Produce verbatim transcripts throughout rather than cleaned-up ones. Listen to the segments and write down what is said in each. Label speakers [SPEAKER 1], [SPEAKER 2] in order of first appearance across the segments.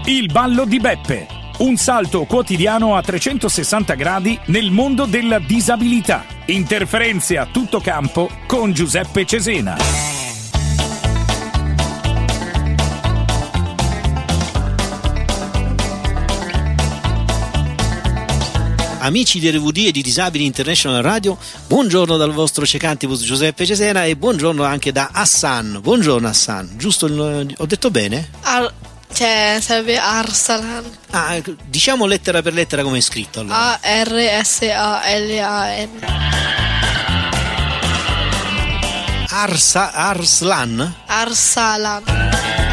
[SPEAKER 1] Il ballo di Beppe, un salto quotidiano a trecentosessanta gradi nel mondo della disabilità. Interferenze a tutto campo con Giuseppe Cesena.
[SPEAKER 2] Amici di R V D e di Disabili International Radio, buongiorno dal vostro cecantibus Giuseppe Cesena e buongiorno anche da Hassan. Buongiorno Hassan, giusto? Il, ho detto bene?
[SPEAKER 3] Ar- cioè sarebbe Arsalan.
[SPEAKER 2] Ah, diciamo lettera per lettera come è scritto allora.
[SPEAKER 3] A R S A L A N.
[SPEAKER 2] Arsa, Arslan?
[SPEAKER 3] Arsalan.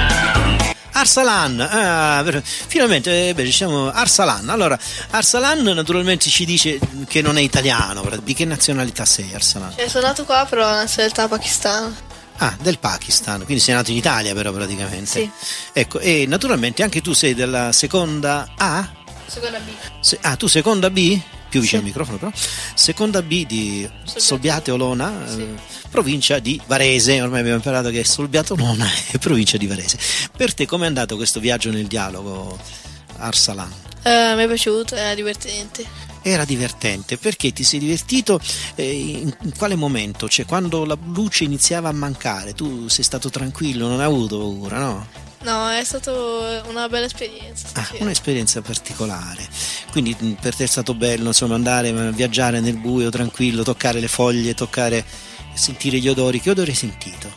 [SPEAKER 2] Arsalan, ah, finalmente beh, diciamo Arsalan. Allora, Arsalan naturalmente ci dice che non è italiano. Di che nazionalità sei, Arsalan?
[SPEAKER 3] Cioè, sono nato qua, però la nazionalità pakistana.
[SPEAKER 2] Ah, del Pakistan, quindi sei nato in Italia però praticamente.
[SPEAKER 3] Sì.
[SPEAKER 2] Ecco, e naturalmente anche tu sei della seconda A?
[SPEAKER 3] Seconda B.
[SPEAKER 2] Se, ah, tu seconda B? Più vicino
[SPEAKER 3] sì.
[SPEAKER 2] al microfono però. Seconda B di Solbiate Olona,
[SPEAKER 3] sì.
[SPEAKER 2] eh, provincia di Varese. Ormai abbiamo imparato che Solbiate Olona è provincia di Varese. Per te com'è andato questo viaggio nel dialogo, Arsalan?
[SPEAKER 3] Eh, mi è piaciuto, era divertente.
[SPEAKER 2] Era divertente, perché ti sei divertito eh, in, in quale momento? Cioè quando la luce iniziava a mancare, tu sei stato tranquillo, non hai avuto paura, no?
[SPEAKER 3] No, è stata una bella esperienza.
[SPEAKER 2] Ah,
[SPEAKER 3] Sì.
[SPEAKER 2] un'esperienza particolare. Quindi per te è stato bello, insomma, andare a viaggiare nel buio, tranquillo, toccare le foglie, toccare, sentire gli odori. Che odore hai sentito?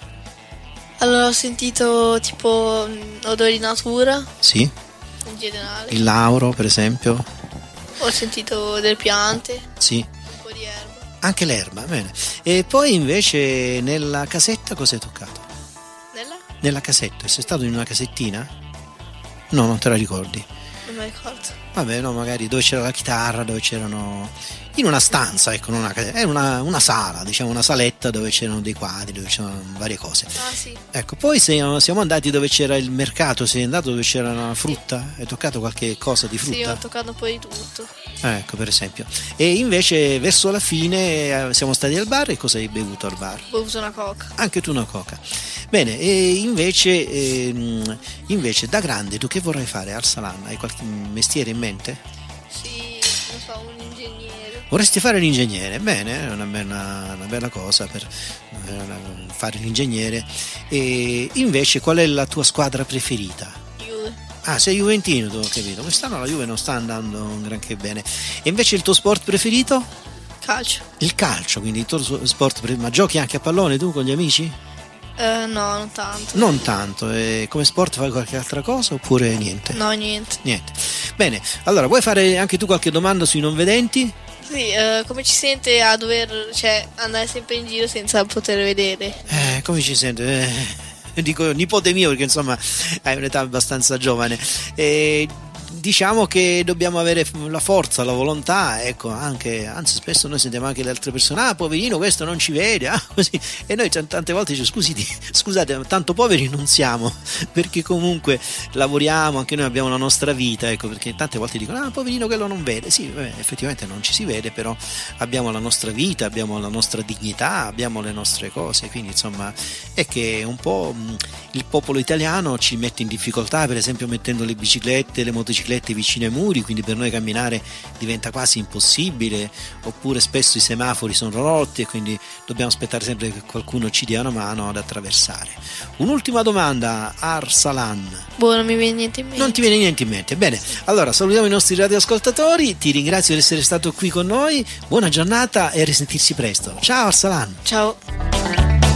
[SPEAKER 3] Allora ho sentito tipo odori di natura.
[SPEAKER 2] Sì?
[SPEAKER 3] In generale.
[SPEAKER 2] Il lauro, per esempio?
[SPEAKER 3] Ho sentito delle piante.
[SPEAKER 2] Sì.
[SPEAKER 3] Un po' di erba.
[SPEAKER 2] Anche l'erba, bene. E poi invece nella casetta cosa hai toccato?
[SPEAKER 3] Nella?
[SPEAKER 2] Nella casetta, sei stato in una casettina? No, non te la ricordi.
[SPEAKER 3] Non mi ricordo.
[SPEAKER 2] Vabbè, no, magari dove c'era la chitarra, dove c'erano... In una stanza, ecco, non una casetta, era una, una sala, diciamo una saletta dove c'erano dei quadri, dove c'erano varie cose.
[SPEAKER 3] Ah sì.
[SPEAKER 2] Ecco, poi siamo, siamo andati dove c'era il mercato, sei andato dove c'era una frutta? Hai toccato qualche cosa di frutta?
[SPEAKER 3] Sì, ho toccato un po' di tutto.
[SPEAKER 2] Ecco, per esempio. E invece verso la fine eh, siamo stati al bar e cosa hai bevuto al bar?
[SPEAKER 3] Ho bevuto una coca.
[SPEAKER 2] Anche tu una coca. Bene, e invece, ehm, invece da grande tu che vorrai fare, Arsalan? Hai qualche mestiere in mente?
[SPEAKER 3] Sì, non so, un ingegnere.
[SPEAKER 2] Vorresti fare l'ingegnere? Bene, è una bella, una bella cosa per eh, fare l'ingegnere. E invece qual è la tua squadra preferita?
[SPEAKER 3] Juve.
[SPEAKER 2] Ah, sei juventino, tu ho capito. Quest'anno la Juve non sta andando granché bene. E invece il tuo sport preferito?
[SPEAKER 3] Calcio.
[SPEAKER 2] Il calcio, quindi il tuo sport preferito. Ma giochi anche a pallone tu con gli amici?
[SPEAKER 3] Eh, no, non tanto.
[SPEAKER 2] Non tanto. E come sport fai qualche altra cosa oppure niente?
[SPEAKER 3] No, niente.
[SPEAKER 2] Niente. Bene, allora vuoi fare anche tu qualche domanda sui non vedenti?
[SPEAKER 3] Sì, eh, come ci sente a dover, cioè, andare sempre in giro senza poter vedere?
[SPEAKER 2] Eh, come ci sente? Eh, dico nipote mio perché insomma hai un'età abbastanza giovane. Eh, diciamo che dobbiamo avere la forza, la volontà, ecco, anche, anzi spesso noi sentiamo anche le altre persone, ah poverino questo non ci vede, ah, così, e noi tante volte diciamo scusi, scusate, tanto poveri non siamo, perché comunque lavoriamo, anche noi abbiamo la nostra vita, ecco, perché tante volte dicono, ah poverino quello non vede, sì, beh, effettivamente non ci si vede, però abbiamo la nostra vita, abbiamo la nostra dignità, abbiamo le nostre cose, quindi insomma è che un po' il popolo italiano ci mette in difficoltà, per esempio mettendo le biciclette, le motociclette vicino ai muri, quindi per noi camminare diventa quasi impossibile, oppure spesso i semafori sono rotti e quindi dobbiamo aspettare sempre che qualcuno ci dia una mano ad attraversare. Un'ultima domanda, Arsalan.
[SPEAKER 3] Boh, non mi viene niente in mente.
[SPEAKER 2] Non ti viene niente in mente? Bene, allora salutiamo i nostri radioascoltatori, ti ringrazio di essere stato qui con noi, buona giornata e a risentirsi presto. Ciao Arsalan.
[SPEAKER 3] Ciao.